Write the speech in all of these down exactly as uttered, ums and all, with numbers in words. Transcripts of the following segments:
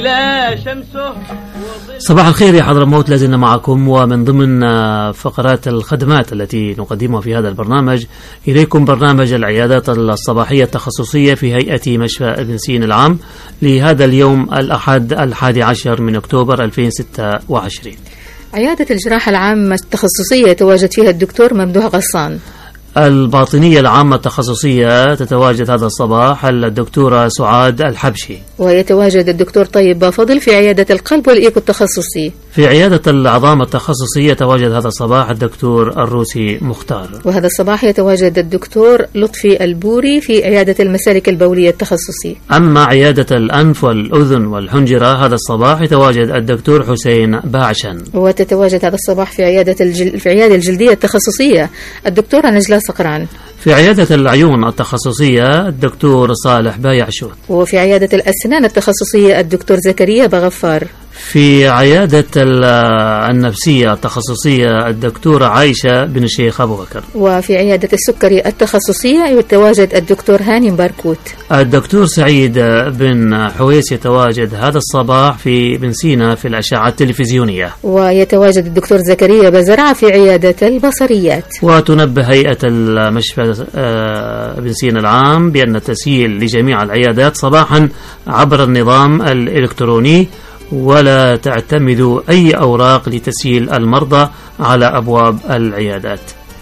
لا شمسه. صباح الخير يا حضرموت، لازلنا معكم، ومن ضمن فقرات الخدمات التي نقدمها في هذا البرنامج إليكم برنامج العيادات الصباحية التخصصية في هيئة مشفى ابن سينا العام لهذا اليوم الأحد الحادي عشر من أكتوبر ألفين وستة وعشرين. عيادة الجراحة العامة التخصصية يتواجد فيها الدكتور ممدوح غصان. الباطنية العامة التخصصية تتواجد هذا الصباح الدكتورة سعاد الحبشي. ويتواجد الدكتور طيب بافضل في عيادة القلب والإيكو التخصصي. في عيادة العظام التخصصية يتواجد هذا الصباح الدكتور الروسي مختار. وهذا الصباح يتواجد الدكتور لطفي البوري في عيادة المسالك البولية التخصصي. أما عيادة الأنف والأذن والحنجرة هذا الصباح يتواجد الدكتور حسين باعشن. وتتواجد هذا الصباح في عيادة الجل... في عيادة الجلدية التخصصية الدكتورة نجلاء صقران. في عيادة العيون التخصصية الدكتور صالح بايعشوت. وفي عيادة الأسنان التخصصية الدكتور زكريا بغفار. في عيادة النفسية التخصصية الدكتورة عائشة بن الشيخ أبو بكر. وفي عيادة السكري التخصصية يتواجد الدكتور هاني مباركوت. الدكتور سعيد بن حويس يتواجد هذا الصباح في بن سينا في الأشعة التلفزيونية. ويتواجد الدكتور زكريا بزرعة في عيادة البصريات. وتنبه هيئة المشفى بن سينا العام بأن التسجيل لجميع العيادات صباحا عبر النظام الإلكتروني، ولا تعتمدوا أي أوراق لتسجيل المرضى على أبواب العيادات.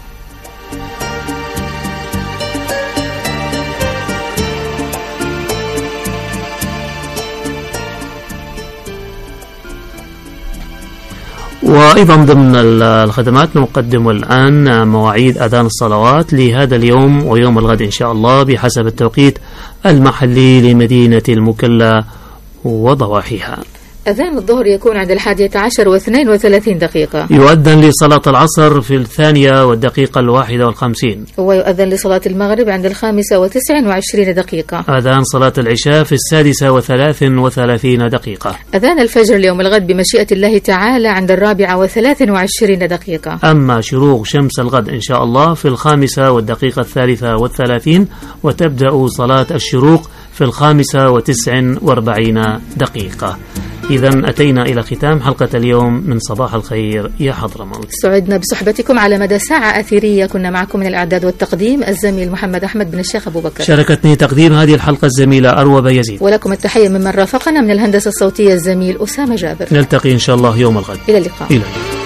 وأيضا ضمن الخدمات نقدم الآن مواعيد أذان الصلوات لهذا اليوم ويوم الغد إن شاء الله بحسب التوقيت المحلي لمدينة المكلا وضواحيها. أذان الظهر يكون عند الحادية عشر واثنين وثلاثين دقيقة. يؤذن لصلاة العصر في الثانية والدقيقة الواحدة والخمسين. ويؤذن لصلاة المغرب عند الخامسة وتسع وعشرين دقيقة. أذان صلاة العشاء في السادسة وثلاث وثلاثين دقيقة. أذان الفجر اليوم الغد بمشيئة الله تعالى عند الرابعة وثلاث وعشرين دقيقة. أما شروق شمس الغد إن شاء الله في الخامسة والدقيقة الثالثة والثلاثين، وتبدأ صلاة الشروق في الخامسة وتسع واربعين دقيقة. إذن أتينا إلى ختام حلقة اليوم من صباح الخير يا حضرموت. سعدنا بصحبتكم على مدى ساعة أثيرية. كنا معكم من الإعداد والتقديم الزميل محمد أحمد بن الشيخ أبو بكر. شاركتني تقديم هذه الحلقة الزميلة أروى بيزيد. ولكم التحية ممن رافقنا من الهندسة الصوتية الزميل أسامة جابر. نلتقي إن شاء الله يوم الغد. إلى اللقاء. إلى اللقاء.